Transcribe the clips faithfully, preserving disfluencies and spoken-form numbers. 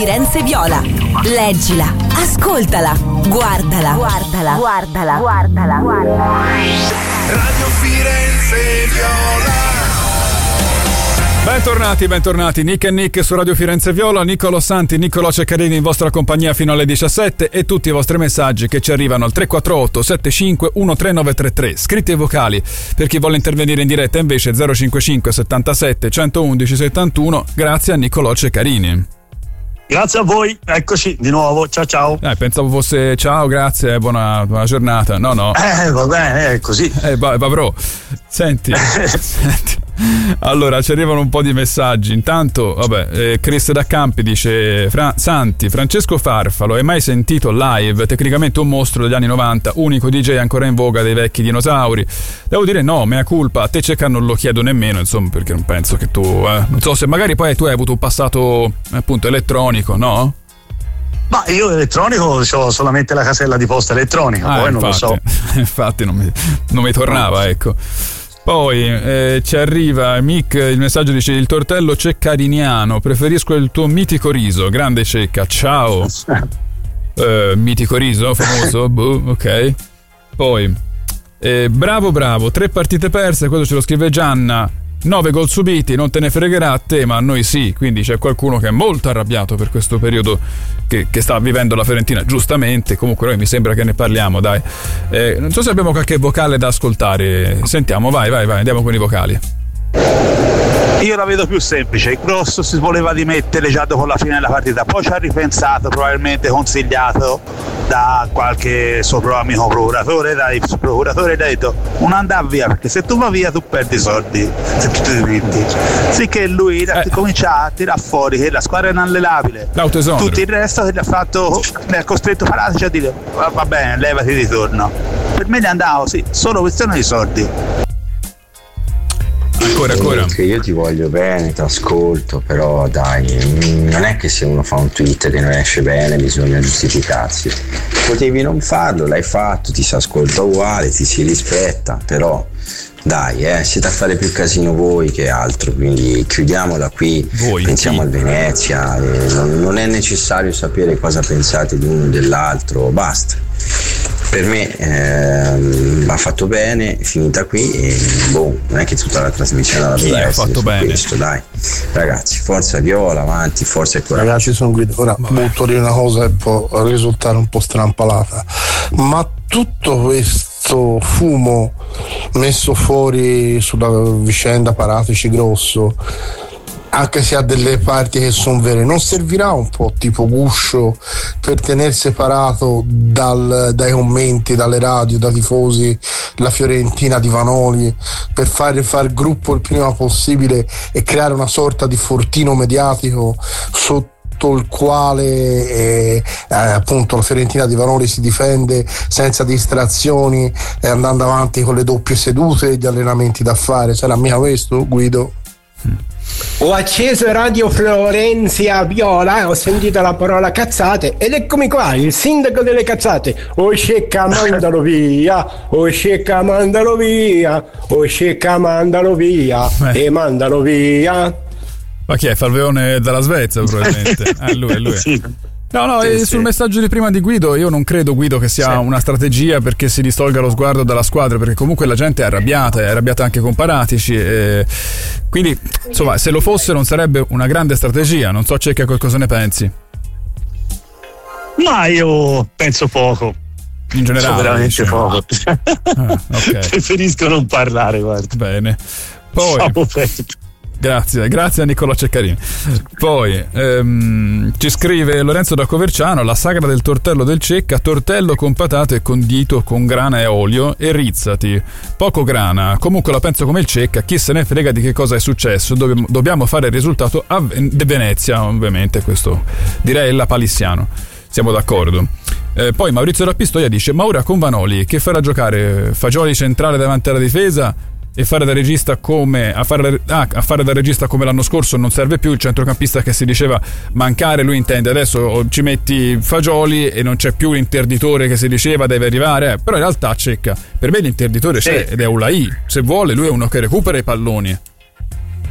Firenze Viola. Leggila, ascoltala, guardala, guardala, guardala, guardala, guardala. Radio Firenze Viola. Bentornati, bentornati, Nick e Nick su Radio Firenze Viola, Niccolo Santi, Niccolò Ceccarini in vostra compagnia fino alle diciassette e tutti i vostri messaggi che ci arrivano al tre quattro otto sette cinque uno tre nove tre tre, scritti e vocali per chi vuole intervenire in diretta invece zero cinque cinque settantasette centoudici settantuno, grazie a Niccolò Ceccarini. Grazie a voi, eccoci di nuovo, ciao ciao. Eh, pensavo fosse ciao, grazie, buona, buona giornata, no no. Eh, va bene, è così. Eh, va, va bro, senti, senti. Allora ci arrivano un po' di messaggi. Intanto vabbè, eh, Chris da Campi dice Fra- Santi, Francesco Farfalo, hai mai sentito live? Tecnicamente un mostro degli anni novanta, unico D J ancora in voga dei vecchi dinosauri. Devo dire no, mea culpa, a te Cecca non lo chiedo nemmeno, insomma, perché non penso che tu eh, non so se magari poi tu hai avuto un passato appunto elettronico, no? Ma io elettronico ho solamente la casella di posta elettronica, ah, poi infatti, non lo so. Infatti non mi, non mi tornava, ecco. Poi eh, ci arriva Mick, il messaggio dice: il tortello ceccariniano, preferisco il tuo mitico riso, grande Cecca, ciao. eh, mitico riso, famoso, boh, ok. Poi eh, bravo bravo, tre partite perse, questo ce lo scrive Gianna, nove gol subiti, non te ne fregherà a te, ma a noi sì, quindi c'è qualcuno che è molto arrabbiato per questo periodo che, che sta vivendo la Fiorentina, giustamente. Comunque noi mi sembra che ne parliamo, dai. Eh, non so se abbiamo qualche vocale da ascoltare, sentiamo, vai vai vai, andiamo con i vocali. Io la vedo più semplice, il Grosso si voleva dimettere già dopo la fine della partita, poi ci ha ripensato, probabilmente consigliato da qualche suo amico procuratore, dai procuratore, gli ha detto non andare via perché se tu vai via tu perdi soldi se tu ti dimenti. Sì, che lui eh. comincia a tirare fuori che la squadra è inallevabile, l'autoesonero, tutto il resto che gli ha fatto, ne ha costretto Paratici a dire va, va bene, levati di torno. Per me ne andavo, sì, solo questione di soldi. Ancora, ancora. Che io ti voglio bene, ti ascolto, però dai, non è che se uno fa un tweet che non esce bene bisogna giustificarsi. Potevi non farlo, l'hai fatto, ti si ascolta uguale, ti si rispetta, però dai, eh, siete a fare più casino voi che altro, quindi chiudiamola qui, voi, pensiamo sì. al Venezia, eh, non, non è necessario sapere cosa pensate di uno o dell'altro, basta. Per me ehm, ha fatto bene, è finita qui e boh, non è che tutta la trasmissione la doveva essere fatto bene. Questo, dai. Ragazzi, forza Viola, avanti, forza e coraggio. Ragazzi, sono Guido. Ora butto lì una cosa che può risultare un po' strampalata, ma tutto questo fumo messo fuori sulla vicenda Paratici Grosso, anche se ha delle parti che sono vere, non servirà un po' tipo guscio per tenere separato dal, dai commenti, dalle radio, dai tifosi la Fiorentina di Vanoli, per fare far gruppo il prima possibile e creare una sorta di fortino mediatico sotto il quale eh, eh, appunto la Fiorentina di Vanoli si difende senza distrazioni, eh, andando avanti con le doppie sedute e gli allenamenti da fare. Sarà mica questo, Guido? Mm. Ho acceso Radio Florenzia Viola, ho sentito la parola cazzate ed eccomi qua, il sindaco delle cazzate. O Cecca mandalo via, o Cecca mandalo via, o Cecca mandalo via eh. e mandalo via. Ma chi è? Falveone dalla Svezia probabilmente. Ah, lui, lui. Sì. No, no, sì, sul sì. messaggio di prima di Guido, io non credo, Guido, che sia sì. una strategia perché si distolga lo sguardo dalla squadra, perché comunque la gente è arrabbiata, è arrabbiata anche con Paratici, e quindi insomma se lo fosse non sarebbe una grande strategia. Non so, Cecca, cosa ne pensi? Ma io penso poco. In generale? So veramente diciamo. poco. Ah, okay. Preferisco non parlare, guarda. Bene. Poi Grazie, grazie a Niccolò Ceccarini. Poi ehm, ci scrive Lorenzo da Coverciano: la sagra del tortello del Cecca, tortello con patate e condito con grana e olio e rizzati, poco grana. Comunque la penso come il Cecca, chi se ne frega di che cosa è successo, dobbiamo, dobbiamo fare il risultato a Venezia, ovviamente, questo direi la Palissiano, siamo d'accordo. Eh, poi Maurizio da Pistoia dice: ma ora con Vanoli che farà giocare Fagioli centrale davanti alla difesa e fare da regista come a fare, ah, a fare da regista come l'anno scorso non serve più il centrocampista che si diceva mancare, lui intende adesso ci metti Fagioli e non c'è più l'interditore che si diceva deve arrivare, eh. Però in realtà Cecca, per me l'interditore c'è, sì. ed è Ulai, se vuole lui è uno che recupera i palloni.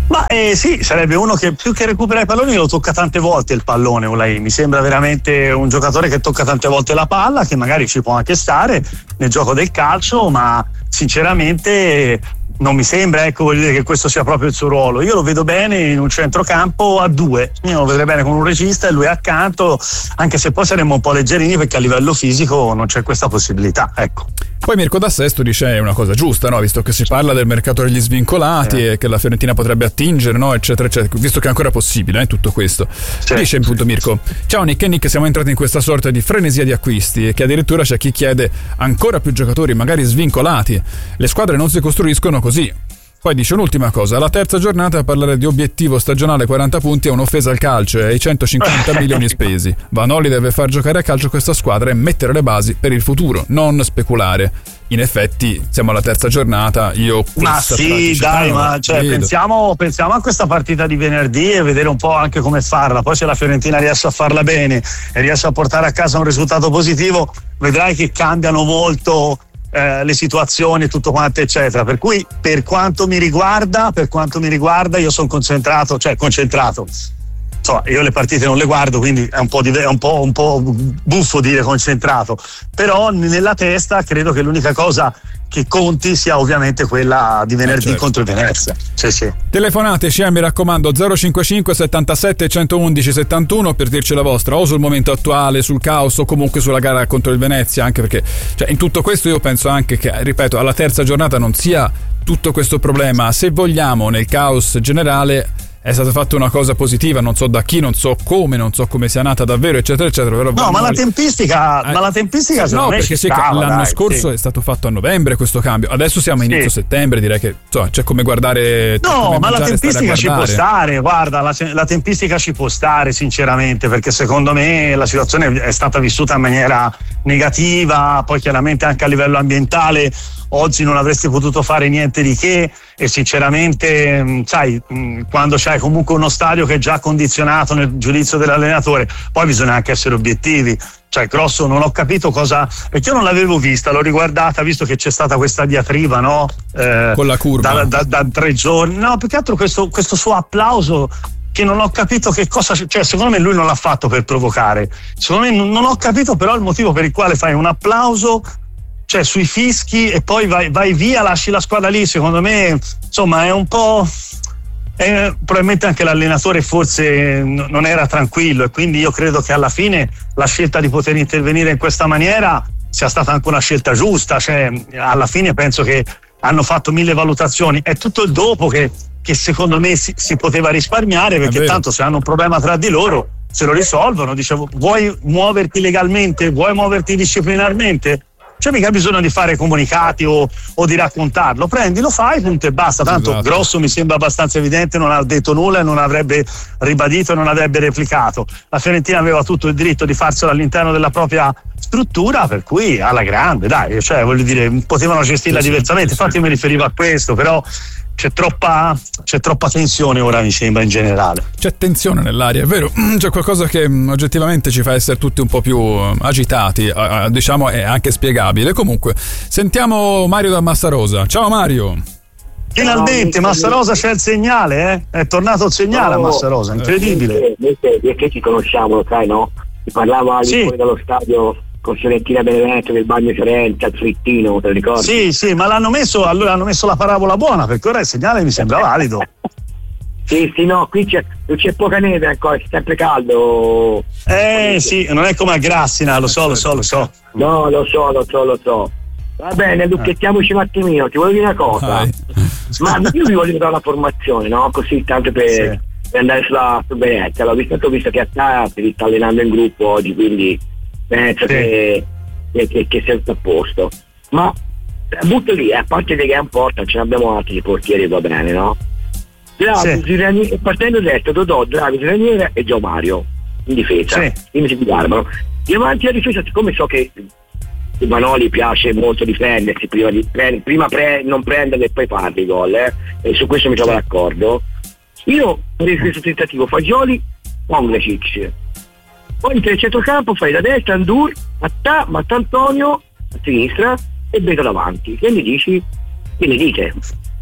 Ma eh, sì, sarebbe uno che più che recupera i palloni lo tocca tante volte il pallone. Ulai. Mi sembra veramente un giocatore che tocca tante volte la palla, che magari ci può anche stare nel gioco del calcio, ma sinceramente non mi sembra, ecco, voglio dire che questo sia proprio il suo ruolo. Io lo vedo bene in un centrocampo a due, io lo vedrei bene con un regista e lui accanto, anche se poi saremmo un po' leggerini perché a livello fisico non c'è questa possibilità, ecco. Poi Mirko da Sesto dice una cosa giusta, no? Visto che si parla del mercato degli svincolati eh. e che la Fiorentina potrebbe attingere, no? eccetera eccetera, visto che è ancora possibile eh, tutto questo. Sì. Dice appunto Mirko: ciao Nick e Nick, siamo entrati in questa sorta di frenesia di acquisti e che addirittura c'è chi chiede ancora più giocatori magari svincolati. Le squadre non si costruiscono così. Poi dice un'ultima cosa: la terza giornata a parlare di obiettivo stagionale quaranta punti è un'offesa al calcio e ai centocinquanta milioni spesi. Vanoli deve far giocare a calcio questa squadra e mettere le basi per il futuro, non speculare. In effetti siamo alla terza giornata, io ma sì dai ma cioè, pensiamo, pensiamo a questa partita di venerdì e vedere un po' anche come farla. Poi se la Fiorentina riesce a farla bene e riesce a portare a casa un risultato positivo, vedrai che cambiano molto Eh, le situazioni e tutto quanto eccetera, per cui per quanto mi riguarda per quanto mi riguarda io sono concentrato, cioè concentrato insomma, io le partite non le guardo, quindi è un po', di, è un po', un po' buffo dire concentrato, però nella testa credo che l'unica cosa che conti sia ovviamente quella di venerdì eh certo. contro il Venezia. Sì, sì. Telefonateci, eh, mi raccomando, zero cinquantacinque settantasette centoundici settantuno per dirci la vostra, o sul momento attuale, sul caos, o comunque sulla gara contro il Venezia, anche perché cioè, in tutto questo io penso anche che, ripeto, alla terza giornata non sia tutto questo problema. Se vogliamo, nel caos generale è stata fatta una cosa positiva, non so da chi, non so come, non so come sia nata davvero, eccetera, eccetera. Però no, ma la tempistica, eh, ma la tempistica no, perché sì, stava, l'anno dai, scorso sì. è stato fatto a novembre questo cambio. Adesso siamo a sì. inizio settembre, direi che insomma, c'è come guardare. No, come ma la tempistica ci può stare, guarda, la, la tempistica ci può stare, sinceramente, perché secondo me la situazione è stata vissuta in maniera negativa, poi chiaramente anche a livello ambientale. Oggi non avresti potuto fare niente di che e sinceramente sai, quando c'hai comunque uno stadio che è già condizionato nel giudizio dell'allenatore, poi bisogna anche essere obiettivi. Cioè Grosso non ho capito cosa, perché io non l'avevo vista, l'ho riguardata visto che c'è stata questa diatriba, no? Eh, con la curva da, da, da tre giorni, no, più che altro questo, questo suo applauso che non ho capito che cosa, cioè secondo me lui non l'ha fatto per provocare, secondo me non, non ho capito però il motivo per il quale fai un applauso, cioè sui fischi e poi vai, vai via, lasci la squadra lì. Secondo me insomma è un po' è, probabilmente anche l'allenatore forse n- non era tranquillo e quindi io credo che alla fine la scelta di poter intervenire in questa maniera sia stata anche una scelta giusta, cioè alla fine penso che hanno fatto mille valutazioni, è tutto il dopo che, che secondo me si, si poteva risparmiare, perché tanto se hanno un problema tra di loro se lo risolvono. Dicevo, vuoi muoverti legalmente, vuoi muoverti disciplinarmente, c'è mica bisogno di fare comunicati o, o di raccontarlo, prendi, lo fai, punto e basta. Tanto esatto. Grosso mi sembra abbastanza evidente, non ha detto nulla e non avrebbe ribadito e non avrebbe replicato. La Fiorentina aveva tutto il diritto di farselo all'interno della propria struttura, per cui alla grande, dai, cioè voglio dire, potevano gestirla sì, diversamente. Infatti sì. Io mi riferivo a questo, però c'è troppa c'è troppa tensione ora, mi sembra, in generale. C'è tensione nell'aria, è vero, c'è qualcosa che oggettivamente ci fa essere tutti un po' più agitati, diciamo, è anche spiegabile. Comunque sentiamo Mario da Massarosa. Ciao Mario. Finalmente Massarosa c'è il segnale, eh? È tornato il segnale a Massarosa, incredibile. Perché ci conosciamo, lo sai, no? Si parlava lì sì. fuori dallo stadio con Fiorentina Benevento, del bagno Fiorenza, il frittino, te lo ricordi? Sì, sì, ma l'hanno messo, allora hanno messo la parabola buona, perché ora il segnale mi sembra valido. Sì, sì, no, qui c'è, c'è poca neve ancora, è sempre caldo. Eh sì, non è come a Grassina, lo so, lo so, lo so. No, lo so, lo so, lo so. Va bene, luchettiamoci un attimino, ti voglio dire una cosa. Ah, ma io vi voglio dare una formazione, no? Così, tanto per, sì. per andare sulla su Venezia. Allora, visto, visto che a te ti sta allenando in gruppo oggi, quindi penso sì. che, che, che sia tutto a posto. Ma butto lì, a parte che in porta ce ne abbiamo altri portieri, va bene, no? Drago, sì. Ranieri, partendo detto Dodò, Drago, Ranieri e Gio Mario in difesa, sì. quindi si guardano. Io avanti a difesa, siccome so che Vanoli piace molto difendersi, prima, di, pre, prima pre, non prendere e poi farli i gol, eh? E su questo mi trovo sì. d'accordo. Io farei questo tentativo, Fagioli, Ponglecic. Poi in centrocampo fai da destra Andur, Mattà, Mattantonio a sinistra e Beto davanti. Che ne dici? Che ne dite?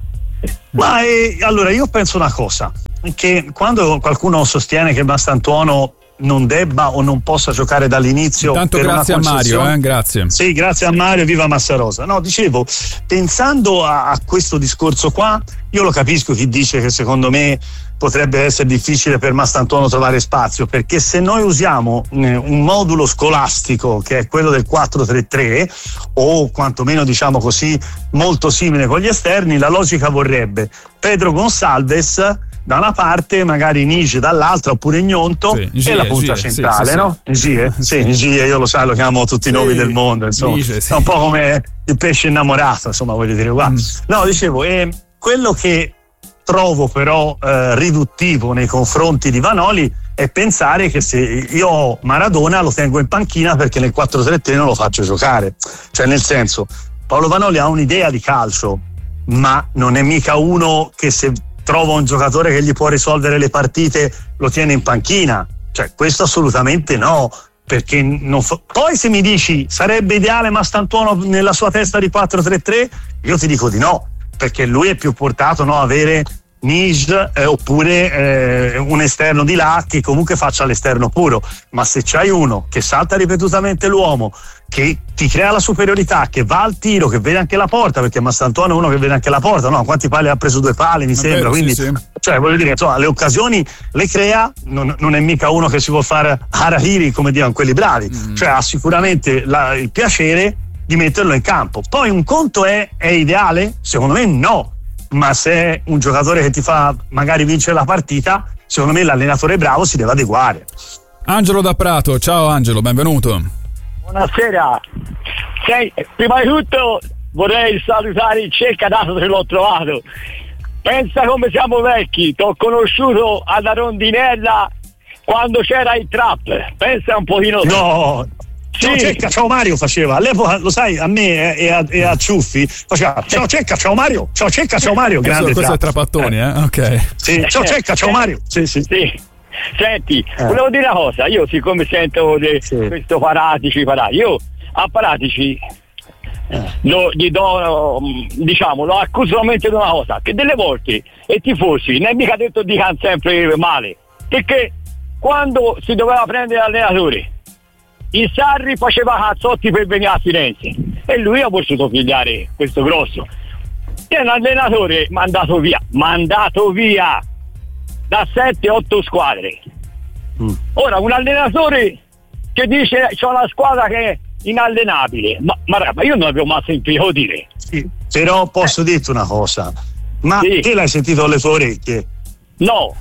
Ma eh, allora io penso una cosa, che quando qualcuno sostiene che Mastantuono non debba o non possa giocare dall'inizio. Intanto grazie a Mario, eh, grazie. Sì, grazie a Mario, viva Massarosa. No, dicevo, pensando a, a questo discorso qua, io lo capisco chi dice che secondo me potrebbe essere difficile per Mastantuono trovare spazio, perché se noi usiamo eh, un modulo scolastico che è quello del quattro tre tre o quantomeno diciamo così molto simile con gli esterni, la logica vorrebbe Pedro Gonçalves da una parte, magari Nige dall'altra, oppure Gnonto, sì, Gie, e la punta Gie, centrale, sì, sì, no? Gie? Sì, Gie, io lo sai, lo chiamo tutti i sì, nomi del mondo, insomma, Nige, sì. È un po' come il pesce innamorato, insomma, voglio dire, guarda. Mm. No, dicevo, eh, quello che trovo però eh, riduttivo nei confronti di Vanoli è pensare che se io ho Maradona lo tengo in panchina perché nel quattro tre tre non lo faccio giocare, cioè nel senso, Paolo Vanoli ha un'idea di calcio, ma non è mica uno che se trova un giocatore che gli può risolvere le partite lo tiene in panchina, cioè questo assolutamente no, perché non fa... poi se mi dici sarebbe ideale Mastantuono nella sua testa di quattro tre tre, io ti dico di no, perché lui è più portato, no, avere Nige eh, oppure eh, un esterno di là che comunque faccia l'esterno puro, ma se c'hai uno che salta ripetutamente l'uomo, che ti crea la superiorità, che va al tiro, che vede anche la porta, perché Mastantuono è uno che vede anche la porta, no? Quanti pali ha preso? Due pali mi Vabbè, sembra, quindi sì, sì. Cioè voglio dire, insomma, le occasioni le crea, non, non è mica uno che si può fare harahiri come dicono quelli bravi, mm. cioè ha sicuramente la, il piacere di metterlo in campo. Poi un conto è, è ideale? Secondo me no, ma se è un giocatore che ti fa magari vincere la partita, secondo me l'allenatore bravo si deve adeguare. Angelo da Prato, ciao Angelo, benvenuto. Buonasera. Sei, prima di tutto vorrei salutare il Cecca, dato che l'ho trovato. Pensa come siamo vecchi, t'ho conosciuto alla rondinella quando c'era il trap, pensa un pochino. No, sì. Ciao Cecca, ciao Mario faceva, all'epoca lo sai, a me e a, e a Ciuffi faceva ciao Cecca, ciao Mario, ciao Cecca, ciao Mario, grande questo è Trapattoni, eh? Ok. Sì, ciao Cecca, ciao Mario. Sì, sì. Sì. Senti, eh. volevo dire una cosa, io siccome sento de, sì. questo Paratici, Paratici, io a Paratici eh. lo, gli do, diciamo, lo accuso solamente di una cosa, che delle volte i tifosi non è mica detto dicano sempre male, perché quando si doveva prendere l'allenatore il Sarri faceva cazzotti per venire a Firenze e lui ha voluto pigliare questo grosso, e un allenatore mandato via, mandato via da sette otto squadre. Mm. Ora un allenatore che dice c'ho una squadra che è inallenabile, ma, ma, ma io non l'avevo mai sentito dire. Sì, però posso eh. dirti una cosa, ma sì. te l'hai sentito alle tue orecchie? No.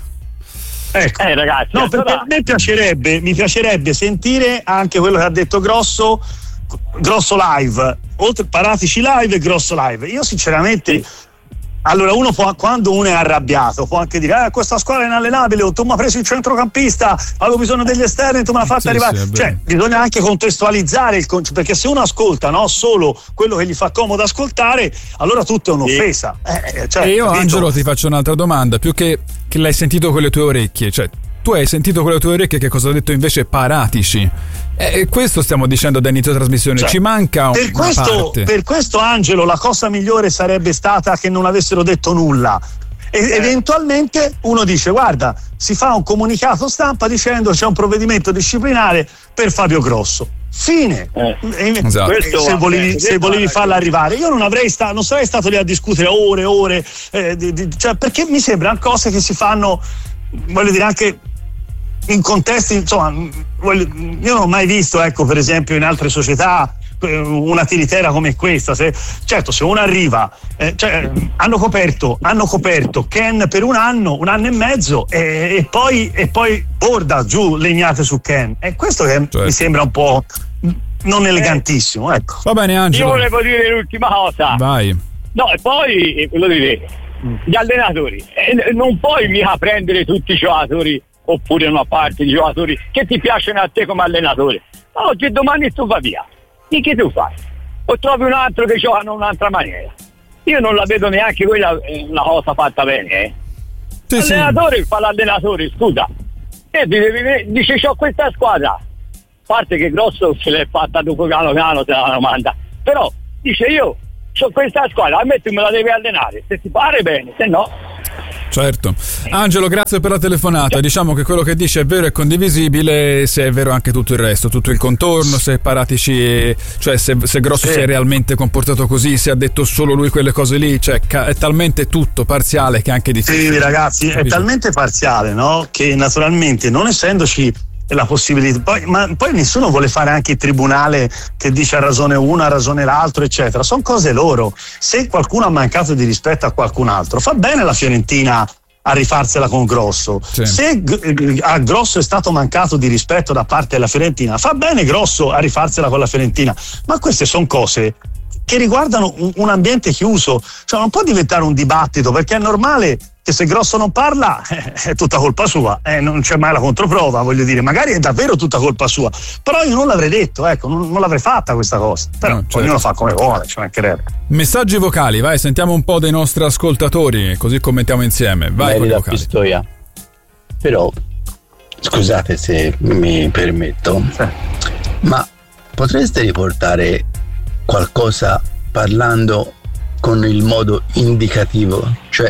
Ecco. Eh ragazzi, no, allora... perché a me piacerebbe, mi piacerebbe sentire anche quello che ha detto Grosso, Grosso live, oltre Paratici live e Grosso live. Io sinceramente sì. Allora uno può, quando uno è arrabbiato può anche dire eh, questa squadra è inallenabile, o tu mi hai preso il centrocampista, avevo bisogno degli esterni, tu me l'hai fatta sì, arrivare sì, cioè bisogna anche contestualizzare il concetto, perché se uno ascolta no solo quello che gli fa comodo ascoltare, allora tutto è un'offesa. sì. eh, cioè, e io capito? Angelo ti faccio un'altra domanda, più che, che l'hai sentito con le tue orecchie, cioè tu hai sentito con le tue orecchie che cosa ha detto invece Paratici. E questo stiamo dicendo da inizio trasmissione, cioè, ci manca un per questo, parte. Per questo Angelo la cosa migliore sarebbe stata che non avessero detto nulla e eh. eventualmente uno dice guarda, si fa un comunicato stampa dicendo c'è un provvedimento disciplinare per Fabio Grosso, fine. eh. esatto. se volevi, se volevi farla arrivare io non avrei sta, non sarei stato lì a discutere ore e ore eh, di, di, cioè, perché mi sembrano cose che si fanno, voglio dire, anche in contesti, insomma, io non ho mai visto, ecco, per esempio in altre società una tiritera come questa. Se, certo, se uno arriva, eh, cioè, hanno coperto, hanno coperto Ken per un anno, un anno e mezzo, e, e poi e poi borda giù legnate su Ken. E questo che certo. mi sembra un po' non elegantissimo, ecco. Va bene, Angelo. Io volevo dire l'ultima cosa. Vai. No, e poi lo dire, gli allenatori, eh, non puoi mica prendere tutti i giocatori oppure una parte di giocatori che ti piacciono a te come allenatore. Oggi e domani tu vai via. E che tu fai? O trovi un altro che gioca in un'altra maniera? Io non la vedo neanche quella una cosa fatta bene, eh. Sì, l'allenatore sì. fa l'allenatore, scusa. E dice c'ho questa squadra. A parte che Grosso se l'è fatta dopo piano piano se la manda. Però dice io su questa squadra, a me tu me la devi allenare, se ti pare bene, se no. Certo. Angelo, grazie per la telefonata. Diciamo che quello che dice è vero e condivisibile, se è vero anche tutto il resto, tutto il contorno, se Paratici, cioè se, se Grosso sì. si è realmente comportato così, se ha detto solo lui quelle cose lì, cioè è talmente tutto parziale che è anche difficile. Sì, ragazzi, è talmente parziale, no? Che naturalmente, non essendoci la possibilità, poi, ma poi nessuno vuole fare anche il tribunale che dice ha ragione uno, ha ragione l'altro, eccetera. Sono cose loro. Se qualcuno ha mancato di rispetto a qualcun altro, fa bene la Fiorentina a rifarsela con Grosso. Sì. Se a Grosso è stato mancato di rispetto da parte della Fiorentina, fa bene Grosso a rifarsela con la Fiorentina. Ma queste sono cose che riguardano un, un ambiente chiuso, cioè non può diventare un dibattito, perché è normale che se Grosso non parla eh, è tutta colpa sua, eh, non c'è mai la controprova, voglio dire, magari è davvero tutta colpa sua, però io non l'avrei detto, ecco, non, non l'avrei fatta questa cosa, però no, certo. Ognuno fa come vuole, ci mancherebbe. Messaggi vocali, vai, sentiamo un po' dei nostri ascoltatori, così commentiamo insieme, vai con i vocali. Pistoia. Però, scusate se mi permetto, eh. ma potreste riportare qualcosa parlando con il modo indicativo, cioè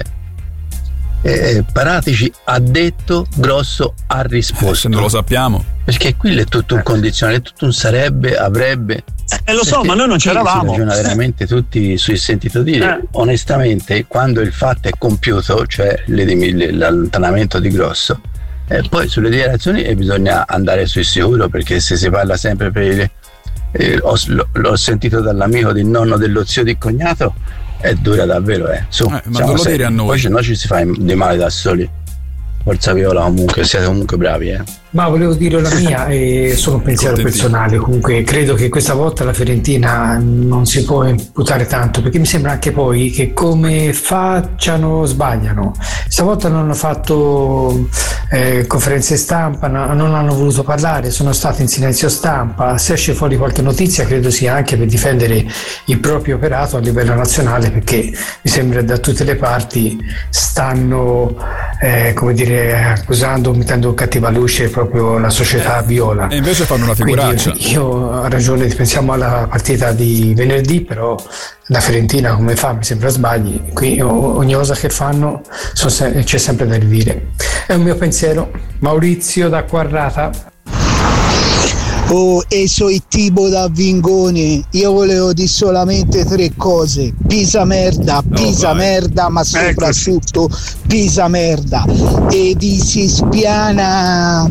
eh, Paratici ha detto, Grosso ha risposto. Eh, se non lo sappiamo, perché qui è tutto un condizionale, è tutto un sarebbe, avrebbe. Eh, lo so, ma noi non c'eravamo. Si ragiona veramente tutti sui sentito dire. Eh. Onestamente, quando il fatto è compiuto, cioè l'allontanamento di Grosso, eh, poi sulle dichiarazioni eh, bisogna andare sul sicuro, perché se si parla sempre per il Eh, ho, l'ho sentito dall'amico del nonno dello zio di cognato, è dura davvero, eh. Su, eh ma non lo dire a noi. Poi no, ci si fa di male da soli. Forza Viola, comunque siete comunque bravi, eh. Ma volevo dire la mia e solo un pensiero personale. Comunque credo che questa volta la Fiorentina non si può imputare tanto, perché mi sembra anche poi che come facciano sbagliano. Stavolta non hanno fatto eh, conferenze stampa, no, non hanno voluto parlare, sono stati in silenzio stampa. Se esce fuori qualche notizia credo sia anche per difendere il proprio operato a livello nazionale, perché mi sembra da tutte le parti stanno eh, come dire accusando, mettendo cattiva luce proprio la società eh, viola, e invece fanno una figuraccia. Quindi io ho ragione, pensiamo alla partita di venerdì, però la Fiorentina come fa, mi sembra sbagli, qui ogni cosa che fanno se- c'è sempre da ridire. È un mio pensiero. Maurizio da Quarrata. Oh, e sono tipo da Vingone, io volevo dire solamente tre cose: Pisa merda, Pisa oh, merda, ma soprattutto Pisa merda, e vi si spiana.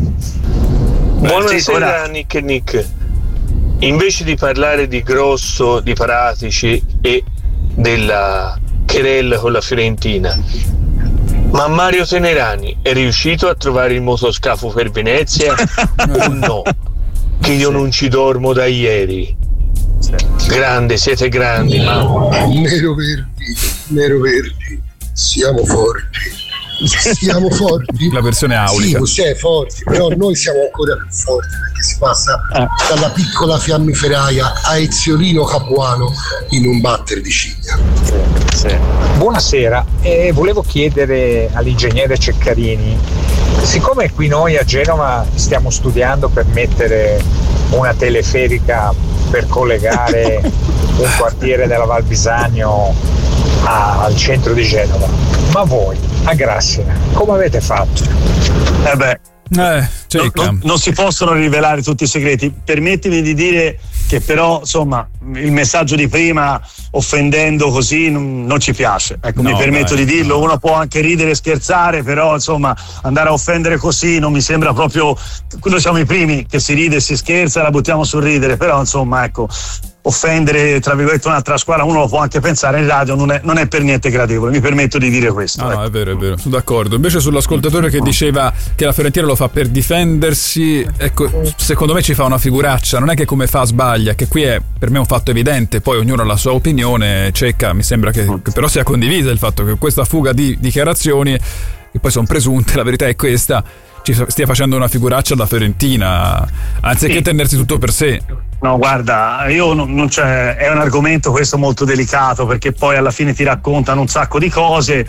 Buonasera Nick e Nick, invece di parlare di Grosso, di Paratici e della querella con la Fiorentina, ma Mario Tenerani è riuscito a trovare il motoscafo per Venezia o no? Che io non ci dormo da ieri. Grande, siete grandi, mamma. Nero Verdi, Nero Verdi, siamo forti. Siamo forti. La versione aulica. Sì, si è forti, però noi siamo ancora più forti, perché si passa dalla piccola fiammiferaia a Eziolino Capuano in un batter di ciglia. Sì. Buonasera, eh, volevo chiedere all'ingegnere Ceccarini, siccome qui noi a Genova stiamo studiando per mettere una teleferica per collegare un quartiere della Val Bisagno a, al centro di Genova, ma voi a Grassina come avete fatto? Eh beh, eh, non, non, non si possono rivelare tutti i segreti. Permettimi di dire che però insomma il messaggio di prima, offendendo così, non, non ci piace, ecco, no, mi permetto dai, di dirlo. No. Uno può anche ridere e scherzare, però insomma andare a offendere così non mi sembra proprio. Noi siamo i primi che si ride e si scherza, la buttiamo sul ridere, però insomma ecco, offendere tra virgolette un'altra squadra, uno lo può anche pensare, in radio non è, non è per niente gradevole, mi permetto di dire questo. No, ecco. no, è vero, è vero, sono d'accordo. Invece sull'ascoltatore che diceva che la Fiorentina lo fa per difendersi, ecco, secondo me ci fa una figuraccia, non è che come fa sbaglia, che qui è per me un fatto evidente, poi ognuno ha la sua opinione. Cecca, mi sembra che, che però sia condivisa il fatto che questa fuga di dichiarazioni, che poi sono presunte, la verità è questa, ci stia facendo una figuraccia alla Fiorentina, anziché sì. tenersi tutto per sé. No, guarda, io non, non c'è, è un argomento questo molto delicato, perché poi alla fine ti raccontano un sacco di cose.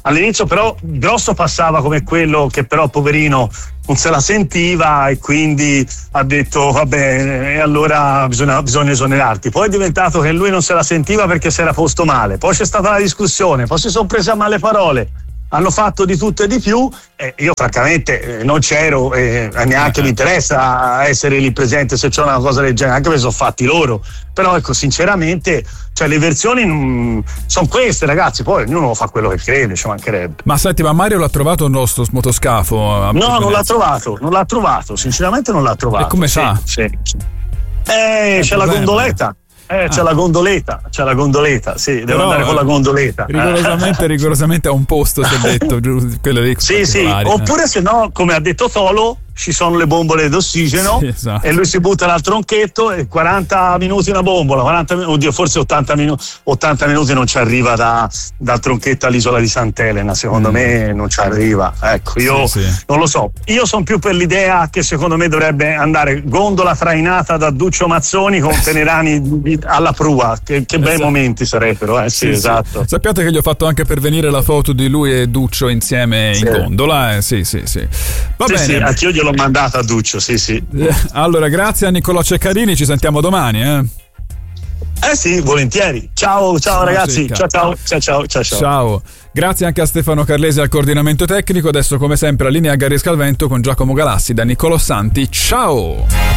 all'inizio però Grosso passava come quello che però poverino non se la sentiva e quindi ha detto vabbè, e allora bisogna, bisogna esonerarti. Poi è diventato che lui non se la sentiva perché si era posto male, poi c'è stata la discussione, poi si sono prese a male parole, hanno fatto di tutto e di più, e io francamente eh, non c'ero e eh, neanche mi interessa essere lì presente se c'è una cosa del genere, anche perché sono fatti loro. Però ecco, sinceramente, cioè le versioni sono queste, ragazzi, poi ognuno fa quello che crede, ci mancherebbe. Ma senti, ma Mario l'ha trovato il nostro motoscafo? No, non l'ha trovato, non l'ha trovato, sinceramente non l'ha trovato. E come sì, fa? Sì, sì. Eh, c'è la gondoletta. Eh, c'è ah. la gondoletta, c'è la gondoletta, sì, devo Però, andare con la gondoletta. Rigorosamente, rigorosamente a un posto, si è detto, quello lì. Sì, sì, oppure eh. se no, come ha detto Tolo, ci sono le bombole d'ossigeno, sì, esatto. E lui si butta dal tronchetto e quaranta minuti una bombola, quaranta minuti, oddio, forse ottanta minuti, ottanta minuti non ci arriva da, dal tronchetto all'isola di Sant'Elena, secondo mm. me non ci arriva. Ecco, io sì, sì. non lo so, io sono più per l'idea che secondo me dovrebbe andare gondola trainata da Duccio Mazzoni con Tenerani alla prua, che, che bei esatto. momenti sarebbero, eh, sì, sì, esatto. Sì. Sappiate che gli ho fatto anche pervenire la foto di lui e Duccio insieme sì. in gondola, eh, sì, sì, sì. Va sì, bene. Sì, anch'io glielo l'ho mandata a Duccio, sì sì. Allora, grazie a Nicolò Ceccarini, ci sentiamo domani, eh? Eh sì, volentieri. Ciao, ciao, ciao ragazzi. Ciao, ciao, ciao, ciao, ciao, ciao. Ciao. Grazie anche a Stefano Carlesi al coordinamento tecnico. Adesso come sempre la linea Gary Scalvento con Giacomo Galassi da Niccolò Santi. Ciao.